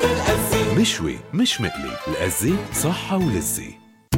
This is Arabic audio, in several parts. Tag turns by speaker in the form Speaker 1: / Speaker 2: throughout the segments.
Speaker 1: مشوي مش مقلي، الأزة صحة ولذة.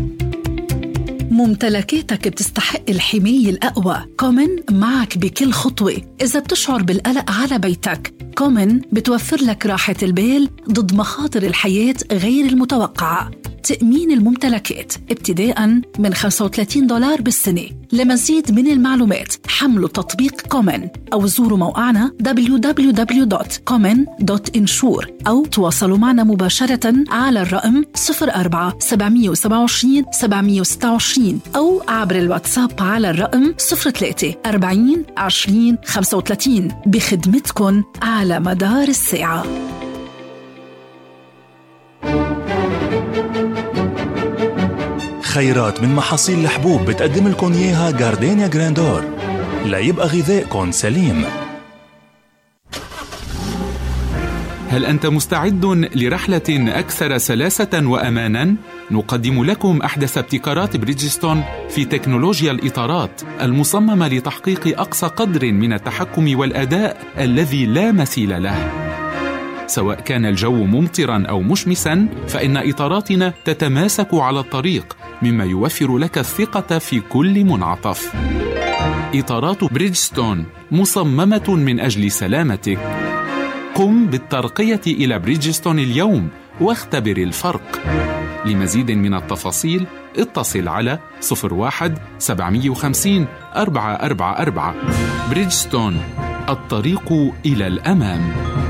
Speaker 2: ممتلكاتك بتستحق الحماية الأقوى. كومن معك بكل خطوة. إذا بتشعر بالقلق على بيتك، كومن بتوفر لك راحة البال ضد مخاطر الحياة غير المتوقعة. تأمين الممتلكات ابتداءً من $35 بالسنة. لمزيد من المعلومات حملوا تطبيق كومن أو زوروا موقعنا www.common.insure أو تواصلوا معنا مباشرة على الرقم 04-727-726 أو عبر الواتساب على الرقم 03-40-20-35 بخدمتكن على مدار الساعة.
Speaker 3: خيرات من محاصيل الحبوب بتقدم لكم إياها جاردينيا جراندور ليبقى غذائكم سليم.
Speaker 4: هل أنت مستعد لرحلة أكثر سلاسة وأماناً؟ نقدم لكم أحدث ابتكارات بريدجستون في تكنولوجيا الإطارات المصممة لتحقيق أقصى قدر من التحكم والأداء الذي لا مثيل له. سواء كان الجو ممطراً أو مشمساً، فإن إطاراتنا تتماسك على الطريق، مما يوفر لك الثقة في كل منعطف. إطارات بريدجستون مصممة من أجل سلامتك. قم بالترقية إلى بريدجستون اليوم واختبر الفرق. لمزيد من التفاصيل اتصل على 01-750-444. بريدجستون، الطريق إلى الأمام.